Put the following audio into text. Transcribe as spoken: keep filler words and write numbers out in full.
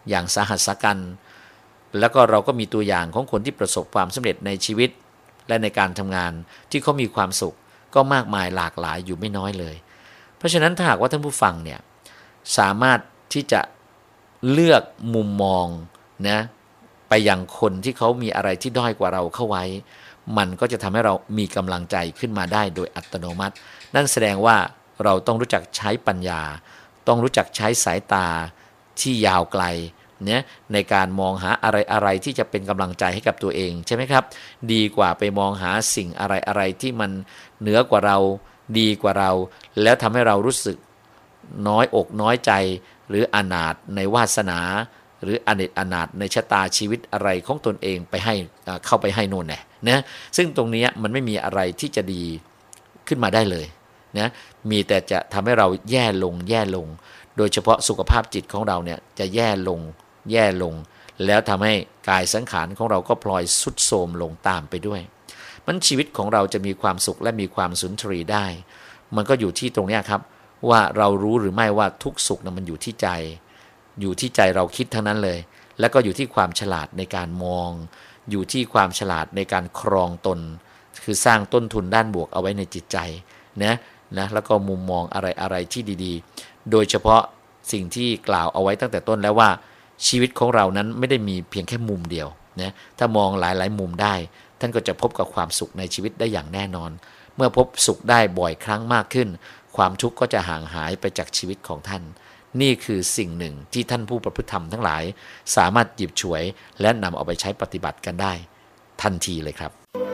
อย่างสาหัสสากันแล้วก็เราก็มีตัวอย่างของคนที่ประสบความสำเร็จในชีวิตและในการทำงานที่เขามีความสุขก็มากมายหลากหลายอยู่ไม่น้อยเลยเพราะฉะนั้นถ้าหากว่าท่านผู้ฟังเนี่ยสามารถที่จะเลือกมุมมองนะไปยังคนที่เขามีอะไรที่ด้อยกว่าเราเข้าไว้มันก็จะทำให้เรามีกำลังใจขึ้นมาได้โดยอัตโนมัตินั่นแสดงว่าเราต้องรู้จักใช้ปัญญาต้องรู้จักใช้สายตาที่ยาวไกลเนี่ยในการมองหาอะไรอะไรที่จะเป็นกำลังใจให้กับตัวเองใช่ไหมครับดีกว่าไปมองหาสิ่งอะไรอะไรที่มันเหนือกว่าเราดีกว่าเราแล้วทำให้เรารู้สึกน้อยอกน้อยใจหรืออนาถในวาสนาหรืออเนจอนาถในชะตาชีวิตอะไรของตนเองไปให้เข้าไปให้โน่นแน่นะซึ่งตรงนี้มันไม่มีอะไรที่จะดีขึ้นมาได้เลยนะมีแต่จะทำให้เราแย่ลงแย่ลงโดยเฉพาะสุขภาพจิตของเราเนี่ยจะแย่ลงแย่ลงแล้วทำให้กายสังขารของเราก็พลอยทรุดโทรมลงตามไปด้วยมันชีวิตของเราจะมีความสุขและมีความสุนทรีได้มันก็อยู่ที่ตรงนี้ครับว่าเรารู้หรือไม่ว่าทุกสุขนะมันอยู่ที่ใจอยู่ที่ใจเราคิดทั้งนั้นเลยแล้วก็อยู่ที่ความฉลาดในการมองอยู่ที่ความฉลาดในการครองตนคือสร้างต้นทุนด้านบวกเอาไว้ในจิตใจนะนะแล้วก็มุมมองอะไรอะไรที่ดีๆโดยเฉพาะสิ่งที่กล่าวเอาไว้ตั้งแต่ต้นแล้วว่าชีวิตของเรานั้นไม่ได้มีเพียงแค่มุมเดียวนะถ้ามองหลายๆมุมได้ท่านก็จะพบกับความสุขในชีวิตได้อย่างแน่นอนเมื่อพบสุขได้บ่อยครั้งมากขึ้นความทุกข์ก็จะห่างหายไปจากชีวิตของท่านนี่คือสิ่งหนึ่งที่ท่านผู้ประพฤติธรรมทั้งหลายสามารถหยิบฉวยและนำเอาไปใช้ปฏิบัติกันได้ทันทีเลยครับ